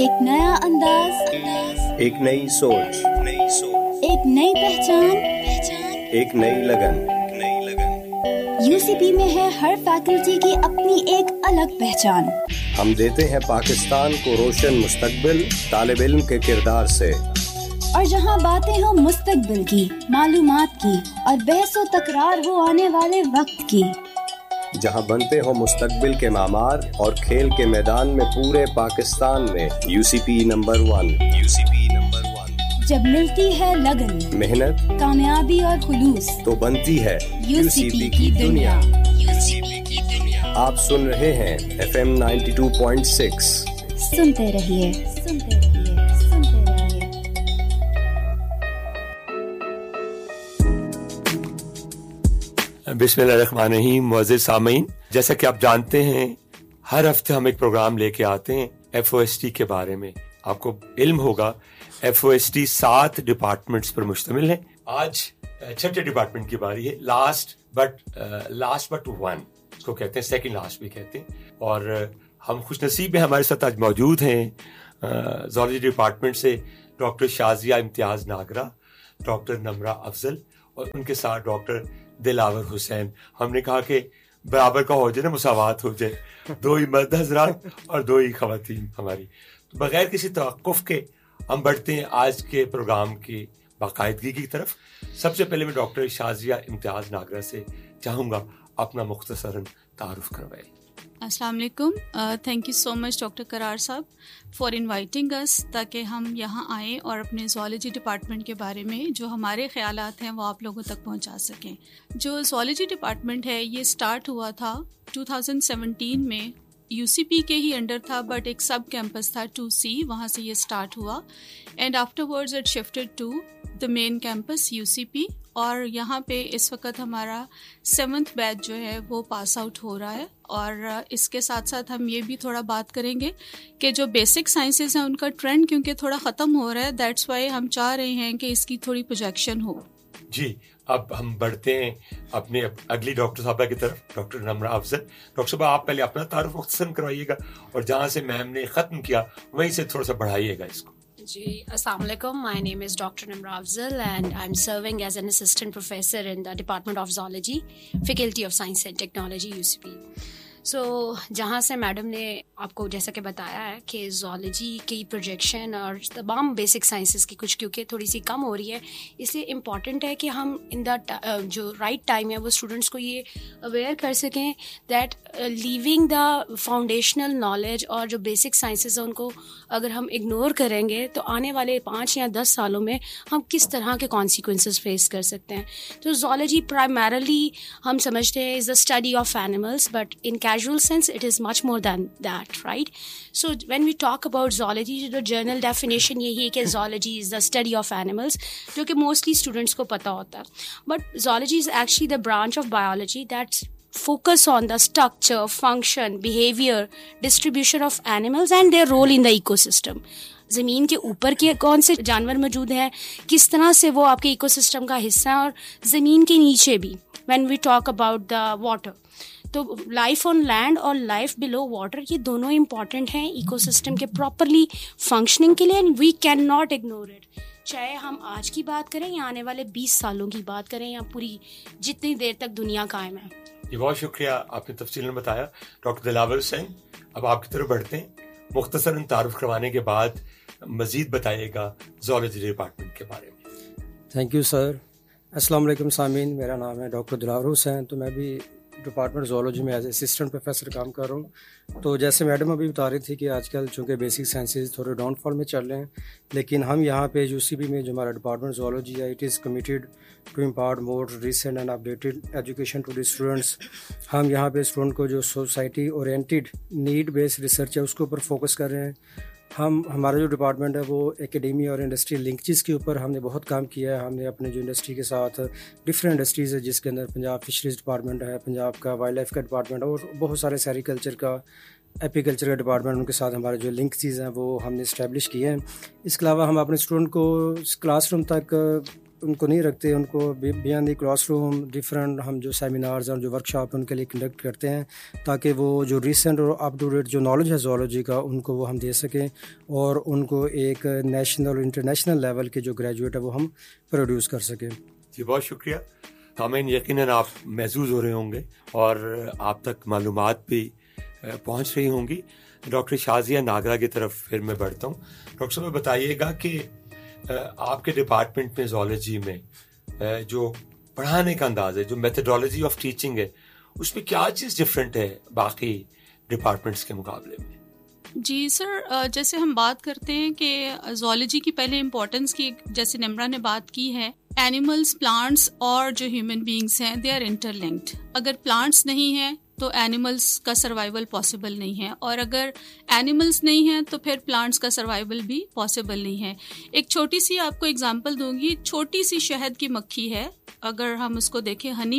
ایک نیا انداز، ایک نئی سوچ، ایک نئی پہچان، ایک نئی لگن۔ UCP میں ہے ہر فیکلٹی کی اپنی ایک الگ پہچان۔ ہم دیتے ہیں پاکستان کو روشن مستقبل طالب علم کے کردار سے، اور جہاں باتیں ہوں مستقبل کی، معلومات کی، اور بحث و تکرار ہو آنے والے وقت کی، جہاں بنتے ہوں مستقبل کے معمار اور کھیل کے میدان میں پورے پاکستان میں UCP نمبر 1۔ جب ملتی ہے لگن، محنت، کامیابی اور خلوص، تو بنتی ہے UCP کی دنیا۔ آپ سن رہے ہیں FM 92.6۔ سنتے رہیے، سنتے رہیے، سنتے رہیے۔ بسم اللہ الرحمن الرحیم۔ معزز سامعین، جیسا کہ آپ جانتے ہیں ہر ہفتے ہم ایک پروگرام لے کے آتے ہیں FOST کے بارے میں۔ آپ کو علم ہوگا FOST 7 ڈپارٹمنٹس پر مشتمل ہے۔ آج چھٹے ڈپارٹمنٹ کی باری ہے، لاسٹ بٹ ون، اس کو کہتے ہیں، سیکنڈ لاسٹ بھی کہتے ہیں۔ اور ہم خوش نصیب ہیں، ہمارے ساتھ آج موجود ہیں زولوجی ڈپارٹمنٹ سے ڈاکٹر شازیہ امتیاز ناگرہ، ڈاکٹر نمرہ افضل، اور ان کے ساتھ ڈاکٹر دلاور حسین۔ ہم نے کہا کہ برابر کا ہو جائے نا، مساوات ہو جائے، 2 ہی مرد حضرات اور 2 ہی خواتین ہماری۔ تو بغیر کسی توقف کے ہم بڑھتے ہیں آج کے پروگرام کی باقاعدگی کی طرف۔ سب سے پہلے میں ڈاکٹر شازیہ امتیاز ناگرہ سے چاہوں گا اپنا مختصراً تعارف کروائے۔ السلام علیکم۔ Thank you so much doctor کرار صاحب فار انوائٹنگ اس، تاکہ ہم یہاں آئیں اور اپنے زوالوجی ڈپارٹمنٹ کے بارے میں جو ہمارے خیالات ہیں وہ آپ لوگوں تک پہنچا سکیں۔ جو زوالوجی ڈپارٹمنٹ ہے یہ اسٹارٹ ہوا تھا 2017 میں، UCP کے ہی انڈر تھا، بٹ ایک سب کیمپس تھا 2C، وہاں سے یہ اسٹارٹ ہوا، and after words it shifted to the main campus UCP، اور یہاں پہ اس وقت ہمارا 7th بیچ جو ہے وہ پاس آؤٹ ہو رہا ہے۔ اور اس کے ساتھ ساتھ ہم یہ بھی تھوڑا بات کریں گے کہ جو بیسک سائنسز ہیں ان کا ٹرینڈ کیونکہ تھوڑا ختم ہو رہا ہے، دیٹس وائی ہم چاہ رہے ہیں کہ اس کی تھوڑی پروجیکشن ہو۔ جی، اب ہم بڑھتے ہیں اپنے اگلی ڈاکٹر صاحبہ کی طرف، ڈاکٹر نمرہ افضل۔ ڈاکٹر صاحبہ آپ پہلے اپنا تعارف مختصر کروائیے گا، اور جہاں سے میم نے ختم کیا وہیں سے تھوڑا سا بڑھائیے گا اس کو۔ جی، السلام علیکم۔ مائی نیم is doctor Nimra Afzal and I am serving as an assistant professor in the department of zoology, faculty of science and technology UCP۔ سو جہاں سے میڈم نے آپ کو جیسا کہ بتایا ہے کہ زولوجی کی پروجیکشن اور تمام بیسک سائنسز کی کچھ کیونکہ تھوڑی سی کم ہو رہی ہے، اس لیے امپورٹنٹ ہے کہ ہم ان دا جو رائٹ ٹائم ہے وہ اسٹوڈنٹس کو یہ اویئر کر سکیں that leaving the foundational knowledge اور جو بیسک سائنسز ہیں ان کو اگر ہم اگنور کریں گے تو آنے والے 5 یا 10 سالوں میں ہم کس طرح کے کانسیکوینسز فیس کر سکتے ہیں۔ تو زولوجی پرائمرلی ہم سمجھتے ہیں از the study of animals, but in casual sense it is much more than that, right? So when we talk about zoology, the journal definition یہی ہے کہ zoology is the study of animals، جو کہ mostly students کو پتہ ہوتا ہے، but zoology is actually the branch of biology that focus on the structure, function, behavior, distribution of animals and their role in the ecosystem۔ زمین کے اوپر کے کون سے جانور موجود ہیں، کس طرح سے وہ آپ کے ایکو سسٹم کا حصہ ہیں، اور زمین کے نیچے بھی when we talk about the water، تو لائف آن لینڈ اور لائف بلو واٹر یہ دونوں امپورٹنٹ ہیں ایکو سسٹم کے پراپرلی فنکشننگ کے لیے، and we can not ignore it, چاہے ہم آج کی بات کریں یا آنے والے 20 سالوں کی بات کریں یا پوری جتنی دیر تک دنیا قائم ہے۔ یہ بہت شکریہ، آپ نے تفصیل میں بتایا۔ ڈاکٹر دلاور حسین، اب آپ کی طرف بڑھتے ہیں۔ مختصراً تعارف کروانے کے بعد مزید بتائیے گا زولوجی ڈپارٹمنٹ کے بارے میں۔ Thank you sir. السلام علیکم سامعین، میرا نام ہے ڈاکٹر دلاور حسین، تو میں بھی ڈپارٹمنٹ زولوجی میں ایز اسسٹنٹ پروفیسر کام کر رہا ہوں۔ تو جیسے میڈم ابھی بتا رہی تھی کہ آج کل چونکہ بیسک سائنسز تھوڑے ڈاؤن فال میں چل رہے ہیں، لیکن ہم یہاں پہ UCP میں جو ہمارا ڈپارٹمنٹ زولوجی ہے، it is committed to impart more recent and updated education to the students. ہم یہاں پہ اسٹوڈنٹ کو جو society oriented need based research ہے اس کے اوپر فوکس کر رہے ہیں۔ ہمارا جو ڈپارٹمنٹ ہے وہ ایکیڈیمی اور انڈسٹری لنکیج کے اوپر ہم نے بہت کام کیا ہے۔ ہم نے اپنے جو انڈسٹری کے ساتھ ڈفرینٹ انڈسٹریز ہے، جس کے اندر پنجاب فشریز ڈپارٹمنٹ ہے، پنجاب کا وائلڈ لائف کا ڈپارٹمنٹ، اور بہت سارے سیریکلچر کا، ایپیکلچر کا ڈپارٹمنٹ، ان کے ساتھ ہمارے جو لنک چیز ہیں وہ ہم نے اسٹیبلش کیے ہیں۔ اس کے علاوہ ہم اپنے اسٹوڈنٹ کو کلاس روم تک ان کو نہیں رکھتے, ان کو بیان دی کلاس روم ڈفرینٹ ہم جو سیمینارز اور جو ورک شاپ ان کے لیے کنڈکٹ کرتے ہیں, تاکہ وہ جو ریسنٹ اور اپ ٹو ڈیٹ جو نالج ہے زولوجی کا ان کو وہ ہم دے سکیں, اور ان کو ایک نیشنل اور انٹرنیشنل لیول کے جو گریجویٹ ہے وہ ہم پروڈیوس کر سکیں. جی بہت شکریہ. سامعین یقیناً آپ محظوظ ہو رہے ہوں گے اور آپ تک معلومات بھی پہنچ رہی ہوں گی. ڈاکٹر شازیہ ناگرا کی طرف پھر میں بڑھتا ہوں. ڈاکٹر صاحب بتائیے گا کہ آپ کے ڈپارٹمنٹ میں زولوجی میں جو پڑھانے کا انداز ہے, جو میتھڈالوجی آف ٹیچنگ ہے, اس میں کیا چیز ڈفرینٹ ہے باقی ڈپارٹمنٹس کے مقابلے میں؟ جی سر, جیسے ہم بات کرتے ہیں کہ زولوجی کی پہلے امپورٹنس کی, جیسے نمرا نے بات کی ہے, اینیملز, پلانٹس اور جو ہیومن بینگس ہیں دے آر انٹر لنکڈ. اگر پلانٹس نہیں ہیں تو اینیملز کا سروائیول پاسبل نہیں ہے, اور اگر اینیملز نہیں ہیں تو پھر پلانٹس کا سروائیول بھی پاسبل نہیں ہے. ایک چھوٹی سی آپ کو اگزامپل دوں گی. چھوٹی سی شہد کی مکھی ہے, اگر ہم اس کو دیکھیں, ہنی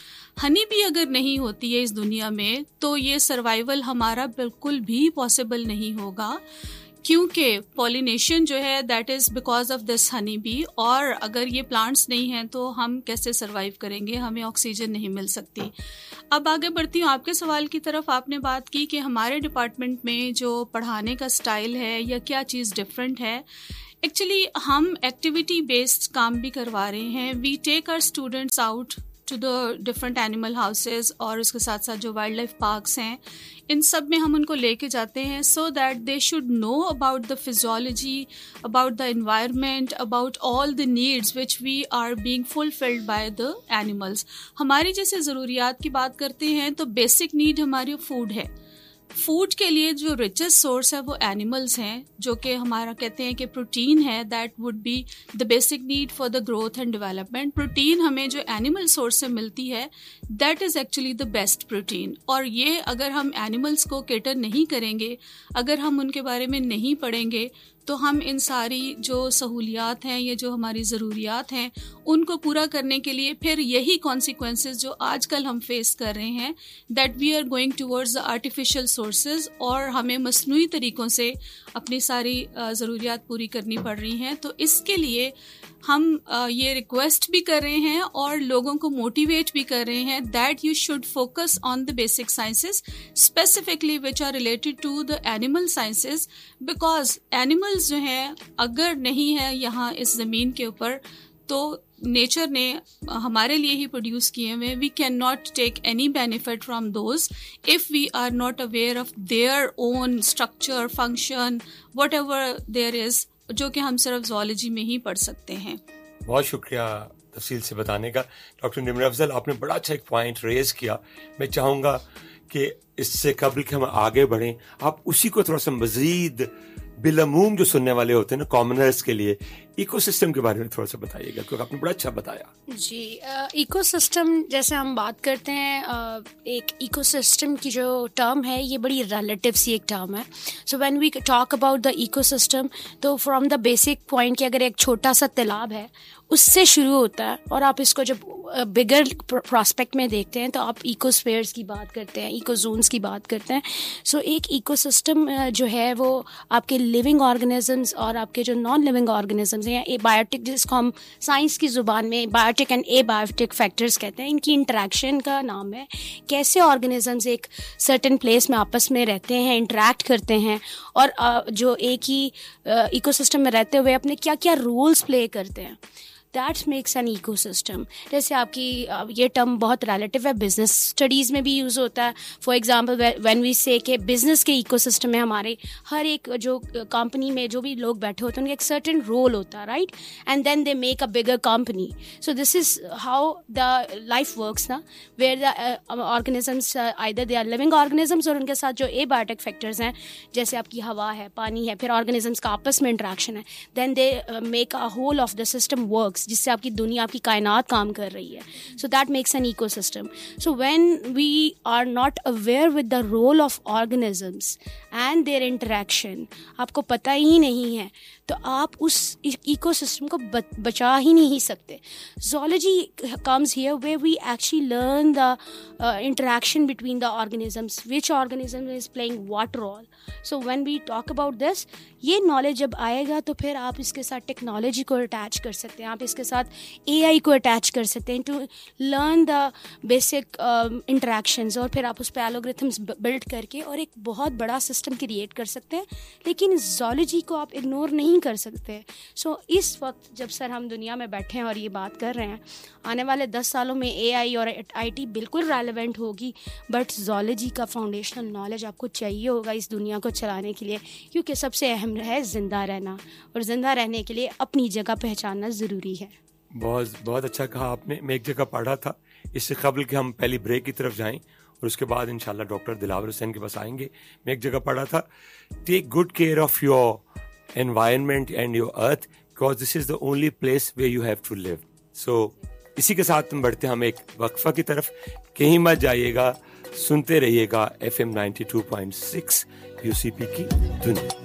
بی اگر نہیں ہوتی ہے اس دنیا میں تو یہ سروائیول ہمارا بالکل بھی پاسبل نہیں ہوگا, کیونکہ پولینیشن جو ہے that is because of this honey bee. اور اگر یہ پلانٹس نہیں ہیں تو ہم کیسے سروائیو کریں گے, ہمیں آکسیجن نہیں مل سکتی. اب آگے بڑھتی ہوں آپ کے سوال کی طرف. آپ نے بات کی کہ ہمارے ڈپارٹمنٹ میں جو پڑھانے کا سٹائل ہے یا کیا چیز ڈفرینٹ ہے. ایکچولی ہم ایکٹیویٹی بیسڈ کام بھی کروا رہے ہیں. وی ٹیک آور students out to the different animal houses, اور اس کے ساتھ ساتھ جو وائلڈ لائف پارکس ہیں ان سب میں ہم ان کو لے کے جاتے ہیں, so that they should know about the physiology, about the environment, about all the needs which we are being fulfilled by the animals. ہماری جیسے ضروریات کی بات کرتے ہیں تو بیسک نیڈ ہماری فوڈ ہے. فوڈ کے لیے جو ریچسٹ سورس ہے وہ اینیملز ہیں, جو کہ ہمارا کہتے ہیں کہ پروٹین ہے, that would be the basic need for the growth and development. Protein ہمیں جو اینیمل سورس سے ملتی ہے that is actually the best protein. اور یہ اگر ہم اینیملز کو کیٹر نہیں کریں گے, اگر ہم ان کے بارے میں نہیں پڑھیں گے, تو ہم ان ساری جو سہولیات ہیں یا جو ہماری ضروریات ہیں ان کو پورا کرنے کے لیے پھر یہی کانسیکوینسز جو آج کل ہم فیس کر رہے ہیں, that we are going towards the artificial sources, اور ہمیں مصنوعی طریقوں سے اپنی ساری ضروریات پوری کرنی پڑ رہی ہیں. تو اس کے لیے ہم یہ ریکویسٹ بھی کر رہے ہیں اور لوگوں کو موٹیویٹ بھی کر رہے ہیں that you should focus on the basic sciences specifically which are related to the animal sciences, because animals جو ہیں اگر نہیں ہے یہاں اس زمین کے اوپر تو نیچر نے ہمارے لیے ہی پروڈیوس کیے ہوئے. We can not take any benefit from those if we are not aware of their own structure, function, what ever there از, جو کہ ہم صرف زولوجی میں ہی پڑھ سکتے ہیں. بہت شکریہ تفصیل سے بتانے کا. ڈاکٹر نمرا افضل, آپ نے بڑا اچھا ایک پوائنٹ ریز کیا. میں چاہوں گا کہ اس سے قبل کہ ہم آگے بڑھیں آپ اسی کو تھوڑا سا مزید بالعموم جو سننے والے ہوتے ہیں نا, کامنرز کے لیے ایکو سسٹم کے بارے میں تھوڑا سا بتائیے گا, کیونکہ آپ نے بڑا اچھا بتایا. جی, ایکو سسٹم جیسے ہم بات کرتے ہیں, ایک ایکو سسٹم کی جو ٹرم ہے یہ بڑی ریلیٹیو سی ایک ٹرم ہے. So when we talk about the eco system, تو فرام دا بیسک پوائنٹ کہ اگر ایک چھوٹا سا تالاب ہے اس سے شروع ہوتا ہے, اور آپ اس کو جب بگر پراسپیکٹ میں دیکھتے ہیں تو آپ ایکو اسفیئرس کی بات کرتے ہیں, ایکو زونس کی بات کرتے ہیں. سو ایک ایکو سسٹم جو ہے وہ آپ کے لیونگ آرگنیزمس اور آپ کے جو نان لیونگ آرگنیزمس ہیں, یا اے بایوٹک جس کو ہم سائنس کی زبان میں biotic and a biotic factors کہتے ہیں, ان کی انٹریکشن کا نام ہے. کیسے آرگنیزمس ایک سرٹن پلیس میں آپس میں رہتے ہیں, انٹریکٹ کرتے ہیں, اور جو ایک ہی ایکو سسٹم میں رہتے ہوئے اپنے کیا کیا رولس پلے کرتے ہیں. That makes an eco system. جیسے آپ کی یہ ٹرم بہت ریلیٹیو ہے, بزنس اسٹڈیز میں بھی یوز ہوتا ہے. فار ایگزامپل وین وی سے کہ بزنس کے ایکو سسٹم میں ہمارے ہر ایک جو کمپنی میں جو بھی لوگ بیٹھے ہوتے ہیں ان کا ایک سرٹن رول ہوتا ہے, right, and then they make a bigger company. So this is how the life works نا, where the organisms either they are living organisms, اور ان کے ساتھ جو اے بایوٹک فیکٹرز ہیں جیسے آپ کی ہوا ہے, پانی ہے, پھر آرگنیزمس کا آپس میں انٹریکشن ہے, دین they make a whole of the system works, جس سے آپ کی دنیا, آپ کی کائنات کام کر رہی ہے. So that makes an eco system. So when we are not aware with the role of organisms and their interaction, آپ کو پتہ ہی نہیں ہے, تو آپ اس ایکو سسٹم کو بچا ہی نہیں سکتے. Zoology comes here where we actually learn the interaction between the organisms, which organism is playing what role. So when we talk about this, یہ نالج جب آئے گا تو پھر آپ اس کے ساتھ ٹیکنالوجی کو اٹیچ کر سکتے ہیں, آپ اس اس کے ساتھ AI کو اٹیچ کر سکتے ہیں to learn the basic interactions, اور پھر آپ اس پہ الگورتھمس بلڈ کر کے اور ایک بہت بڑا سسٹم کریٹ کر سکتے ہیں. لیکن زولوجی کو آپ اگنور نہیں کر سکتے. سو اس وقت جب سر ہم دنیا میں بیٹھے ہیں اور یہ بات کر رہے ہیں, آنے والے 10 سالوں میں AI اور IT بالکل ریلیونٹ ہوگی, بٹ زولوجی کا فاؤنڈیشنل نالج آپ کو چاہیے ہوگا اس دنیا کو چلانے کے لیے, کیونکہ سب سے اہم ہے زندہ رہنا, اور زندہ رہنے کے لیے اپنی جگہ پہچاننا ضروری ہے. بہت اچھا کہا آپ نے. میں ایک جگہ پڑھا تھا, اس سے قبل کہ ہم پہلی بریک کی طرف جائیں اور اس کے بعد انشاءاللہ ڈاکٹر دلاور حسین کے پاس آئیں گے, میں ایک جگہ پڑھا تھا, take good care of your environment and your earth because this is the only place where you have to live. So اسی کے ساتھ ہم بڑھتے ہیں ہم ایک وقفہ کی طرف. کہیں مت جائیے گا, سنتے رہیے گا FM 92.6 UCP کی دنیا.